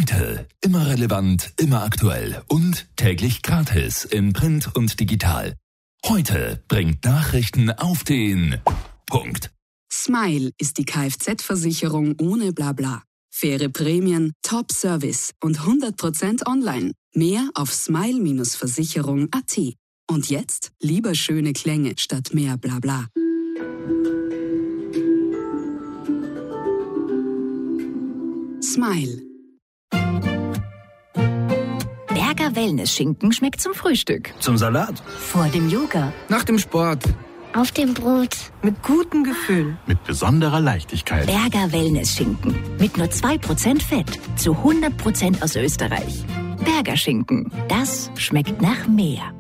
Heute immer relevant, immer aktuell und täglich gratis in Print und digital. Heute bringt Nachrichten auf den Punkt. Smile ist die Kfz-Versicherung ohne Blabla. Faire Prämien, Top-Service und 100% online. Mehr auf smile-versicherung.at. Und jetzt lieber schöne Klänge statt mehr Blabla. Smile. Berger Wellness-Schinken schmeckt zum Frühstück. Zum Salat. Vor dem Yoga. Nach dem Sport. Auf dem Brot. Mit gutem Gefühl. Mit besonderer Leichtigkeit. Berger Wellness-Schinken. Mit nur 2% Fett. Zu 100% aus Österreich. Berger Schinken. Das schmeckt nach mehr.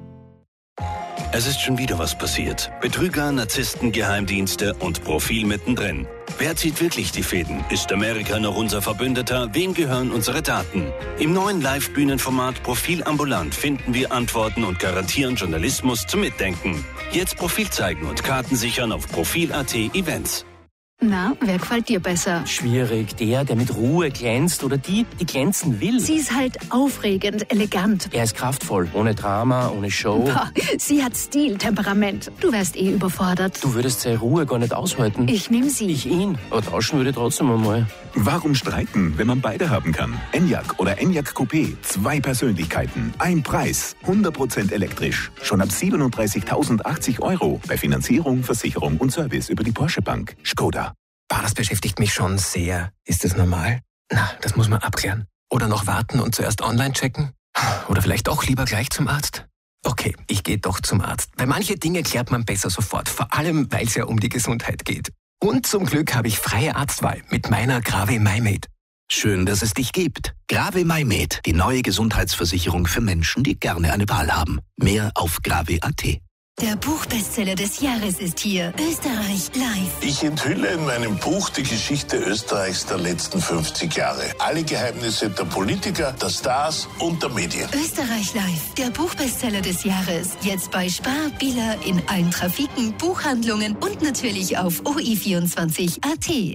Es ist schon wieder was passiert. Betrüger, Narzissten, Geheimdienste und Profil mittendrin. Wer zieht wirklich die Fäden? Ist Amerika noch unser Verbündeter? Wem gehören unsere Daten? Im neuen Live-Bühnenformat Profil ambulant finden wir Antworten und garantieren Journalismus zum Mitdenken. Jetzt Profil zeigen und Karten sichern auf Profil.at Events. Na, wer gefällt dir besser? Schwierig, der mit Ruhe glänzt oder die glänzen will. Sie ist halt aufregend, elegant. Er ist kraftvoll, ohne Drama, ohne Show. Boah, sie hat Stil, Temperament. Du wärst überfordert. Du würdest seine Ruhe gar nicht aushalten. Ich nehm sie. Ich ihn. Aber tauschen würde trotzdem einmal. Warum streiten, wenn man beide haben kann? Enyaq oder Enyaq Coupé. 2 Persönlichkeiten, ein Preis. 100% elektrisch. Schon ab 37.080 € bei Finanzierung, Versicherung und Service über die Porsche Bank. Skoda. Das beschäftigt mich schon sehr. Ist das normal? Na, das muss man abklären. Oder noch warten und zuerst online checken? Oder vielleicht doch lieber gleich zum Arzt? Okay, ich gehe doch zum Arzt. Weil manche Dinge klärt man besser sofort. Vor allem, weil es ja um die Gesundheit geht. Und zum Glück habe ich freie Arztwahl mit meiner Grave MyMed. Schön, dass es dich gibt. Grave MyMed, die neue Gesundheitsversicherung für Menschen, die gerne eine Wahl haben. Mehr auf grave.at. Der Buchbestseller des Jahres ist hier. Österreich live. Ich enthülle in meinem Buch die Geschichte Österreichs der letzten 50 Jahre. Alle Geheimnisse der Politiker, der Stars und der Medien. Österreich live. Der Buchbestseller des Jahres. Jetzt bei Spar, Billa, in allen Trafiken, Buchhandlungen und natürlich auf OI24.at.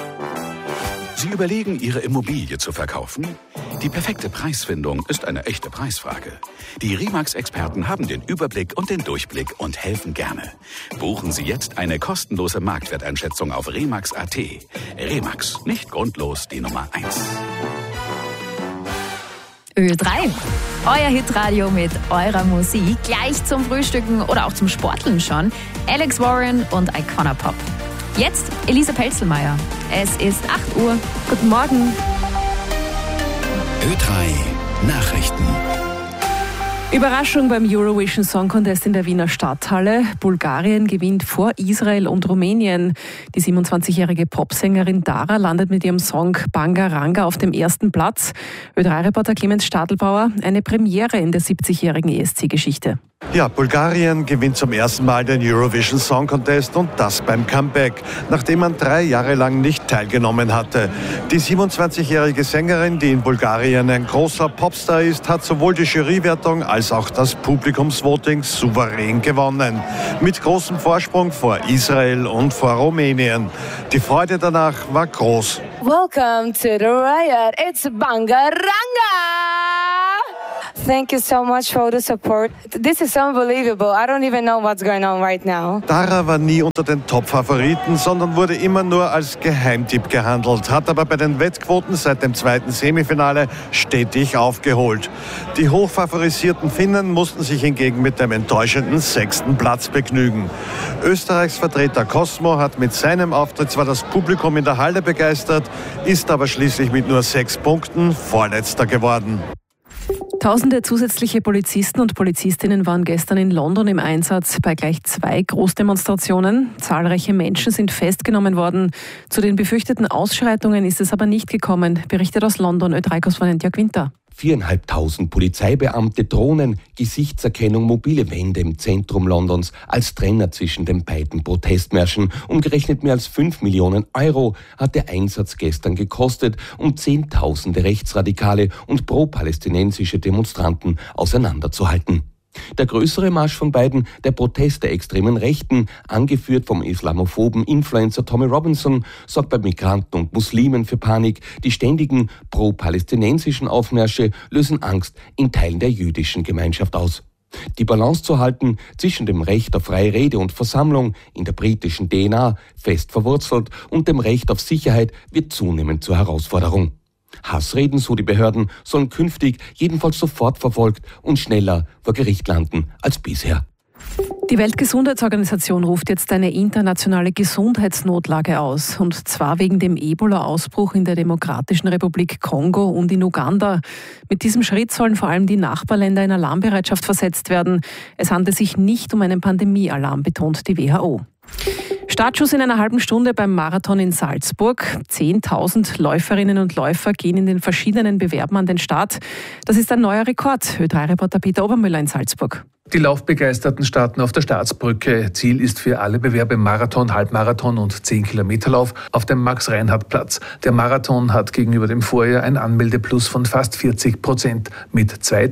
Sie überlegen, Ihre Immobilie zu verkaufen? Die perfekte Preisfindung ist eine echte Preisfrage. Die RE/MAX-Experten haben den Überblick und den Durchblick und helfen gerne. Buchen Sie jetzt eine kostenlose Marktwerteinschätzung auf RE/MAX.at. RE/MAX, nicht grundlos die Nummer 1. Ö3, euer Hitradio mit eurer Musik. Gleich zum Frühstücken oder auch zum Sporteln schon. Alex Warren und Icona Pop. Jetzt Elisa Pelzelmeier. Es ist 8 Uhr. Guten Morgen. Ö3 Nachrichten. Überraschung beim Eurovision Song Contest in der Wiener Stadthalle. Bulgarien gewinnt vor Israel und Rumänien. Die 27-jährige Popsängerin Dara landet mit ihrem Song Bangaranga auf dem ersten Platz. Ö3-Reporter Clemens Stadelbauer, eine Premiere in der 70-jährigen ESC-Geschichte. Ja, Bulgarien gewinnt zum ersten Mal den Eurovision Song Contest und das beim Comeback, nachdem man 3 Jahre lang nicht teilgenommen hatte. Die 27-jährige Sängerin, die in Bulgarien ein großer Popstar ist, hat sowohl die Jurywertung als auch das Publikumsvoting souverän gewonnen. Mit großem Vorsprung vor Israel und vor Rumänien. Die Freude danach war groß. Welcome to the riot. It's Bangaranga! Thank you so much for the support. This is unbelievable. I don't even know what's going on right now. Dara war nie unter den Top-Favoriten, sondern wurde immer nur als Geheimtipp gehandelt, hat aber bei den Wettquoten seit dem 2. Semifinale stetig aufgeholt. Die hochfavorisierten Finnen mussten sich hingegen mit dem enttäuschenden 6. Platz begnügen. Österreichs Vertreter Cosmo hat mit seinem Auftritt zwar das Publikum in der Halle begeistert, ist aber schließlich mit nur 6 Punkten Vorletzter geworden. Tausende zusätzliche Polizisten und Polizistinnen waren gestern in London im Einsatz bei gleich 2 Großdemonstrationen. Zahlreiche Menschen sind festgenommen worden. Zu den befürchteten Ausschreitungen ist es aber nicht gekommen, berichtet aus London Ö3-Korrespondent Jörg Winter. 4.500 Polizeibeamte, Drohnen, Gesichtserkennung, mobile Wände im Zentrum Londons als Trenner zwischen den beiden Protestmärschen. Umgerechnet mehr als 5 Millionen Euro hat der Einsatz gestern gekostet, um Zehntausende rechtsradikale und pro-palästinensische Demonstranten auseinanderzuhalten. Der größere Marsch von beiden, der Protest der extremen Rechten, angeführt vom islamophoben Influencer Tommy Robinson, sorgt bei Migranten und Muslimen für Panik. Die ständigen pro-palästinensischen Aufmärsche lösen Angst in Teilen der jüdischen Gemeinschaft aus. Die Balance zu halten zwischen dem Recht auf freie Rede und Versammlung, in der britischen DNA fest verwurzelt, und dem Recht auf Sicherheit wird zunehmend zur Herausforderung. Hassreden, so die Behörden, sollen künftig jedenfalls sofort verfolgt und schneller vor Gericht landen als bisher. Die Weltgesundheitsorganisation ruft jetzt eine internationale Gesundheitsnotlage aus. Und zwar wegen dem Ebola-Ausbruch in der Demokratischen Republik Kongo und in Uganda. Mit diesem Schritt sollen vor allem die Nachbarländer in Alarmbereitschaft versetzt werden. Es handelt sich nicht um einen Pandemiealarm, betont die WHO. Startschuss in einer halben Stunde beim Marathon in Salzburg. 10.000 Läuferinnen und Läufer gehen in den verschiedenen Bewerben an den Start. Das ist ein neuer Rekord. Ö3-Reporter Peter Obermüller in Salzburg. Die Laufbegeisterten starten auf der Staatsbrücke. Ziel ist für alle Bewerber Marathon, Halbmarathon und 10-Kilometer-Lauf auf dem Max-Reinhardt-Platz. Der Marathon hat gegenüber dem Vorjahr ein Anmeldeplus von fast 40%. Mit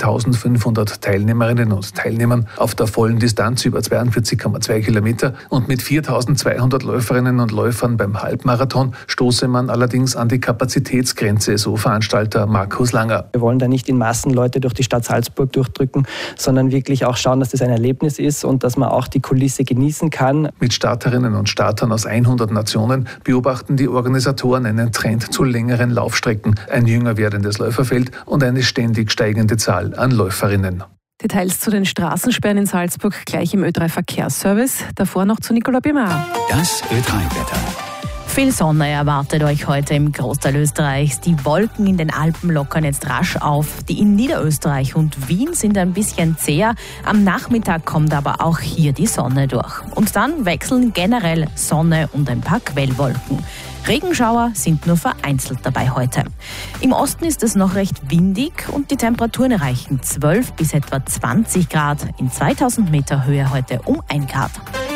2.500 Teilnehmerinnen und Teilnehmern auf der vollen Distanz über 42,2 Kilometer und mit 4.200 Läuferinnen und Läufern beim Halbmarathon stoße man allerdings an die Kapazitätsgrenze, so Veranstalter Markus Langer. Wir wollen da nicht in Massen Leute durch die Stadt Salzburg durchdrücken, sondern wirklich auch schauen, dass das ein Erlebnis ist und dass man auch die Kulisse genießen kann. Mit Starterinnen und Startern aus 100 Nationen beobachten die Organisatoren einen Trend zu längeren Laufstrecken, ein jünger werdendes Läuferfeld und eine ständig steigende Zahl an Läuferinnen. Details zu den Straßensperren in Salzburg gleich im Ö3-Verkehrsservice. Davor noch zu Nicola Bimar. Das Ö3-Wetter. Viel Sonne erwartet euch heute im Großteil Österreichs. Die Wolken in den Alpen lockern jetzt rasch auf. Die in Niederösterreich und Wien sind ein bisschen zäher. Am Nachmittag kommt aber auch hier die Sonne durch. Und dann wechseln generell Sonne und ein paar Quellwolken. Regenschauer sind nur vereinzelt dabei heute. Im Osten ist es noch recht windig und die Temperaturen erreichen 12 bis etwa 20 Grad. In 2000 Meter Höhe heute um 1 Grad.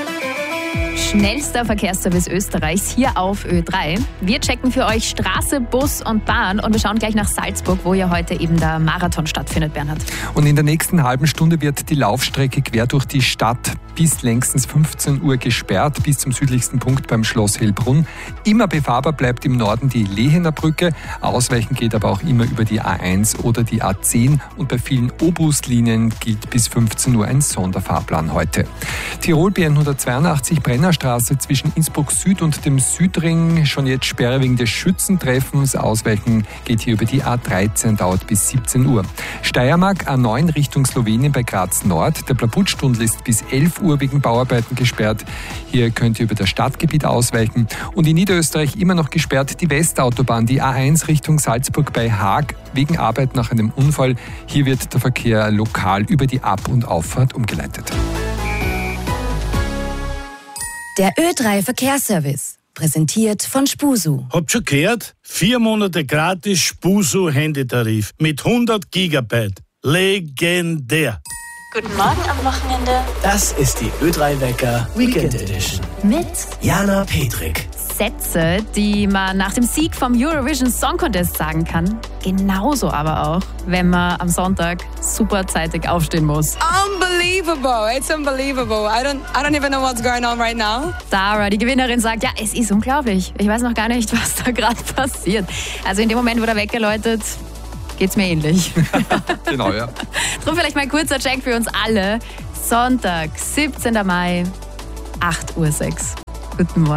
Schnellster Verkehrsservice Österreichs hier auf Ö3. Wir checken für euch Straße, Bus und Bahn und wir schauen gleich nach Salzburg, wo ja heute eben der Marathon stattfindet, Bernhard. Und in der nächsten halben Stunde wird die Laufstrecke quer durch die Stadt bis längstens 15 Uhr gesperrt, bis zum südlichsten Punkt beim Schloss Hellbrunn. Immer befahrbar bleibt im Norden die Lehener Brücke. Ausweichen geht aber auch immer über die A1 oder die A10 und bei vielen O-Bus-Linien gilt bis 15 Uhr ein Sonderfahrplan heute. Tirol BN 182 Brennerstraße zwischen Innsbruck Süd und dem Südring. Schon jetzt Sperre wegen des Schützentreffens. Ausweichen geht hier über die A13, dauert bis 17 Uhr. Steiermark A9 Richtung Slowenien bei Graz Nord. Der Blabutstunnel ist bis 11 Uhr wegen Bauarbeiten gesperrt. Hier könnt ihr über das Stadtgebiet ausweichen. Und in Niederösterreich immer noch gesperrt die Westautobahn, die A1 Richtung Salzburg bei Haag wegen Arbeit nach einem Unfall. Hier wird der Verkehr lokal über die Ab- und Auffahrt umgeleitet. Der Ö3-Verkehrsservice, präsentiert von Spusu. Habt schon gehört? 4 Monate gratis Spusu-Handytarif mit 100 Gigabyte. Legendär. Guten Morgen am Wochenende. Das ist die Ö3-Wecker Weekend Edition. Mit Jana Petrik. Sätze, die man nach dem Sieg vom Eurovision Song Contest sagen kann. Genauso aber auch, wenn man am Sonntag super zeitig aufstehen muss. Unbelievable. It's unbelievable. I don't even know what's going on right now. Sarah, die Gewinnerin, sagt, ja, es ist unglaublich. Ich weiß noch gar nicht, was da gerade passiert. Also in dem Moment, wo der Wecker läutet, geht's mir ähnlich. Genau, ja. Drum vielleicht mal ein kurzer Check für uns alle. Sonntag, 17. Mai, 8:06 Uhr. Guten Morgen.